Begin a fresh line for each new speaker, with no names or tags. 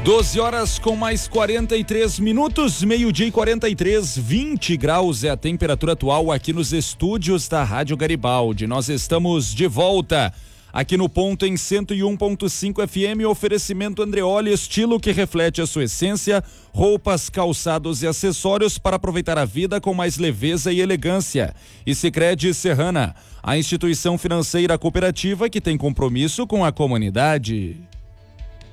12 horas com mais 43 minutos, meio-dia e 43, 20 graus é a temperatura atual aqui nos estúdios da Rádio Garibaldi. Nós estamos de volta aqui no ponto em 101.5 FM, oferecimento Andreoli, estilo que reflete a sua essência, roupas, calçados e acessórios para aproveitar a vida com mais leveza e elegância. E Sicredi Serrana, a instituição financeira cooperativa que tem compromisso com a comunidade.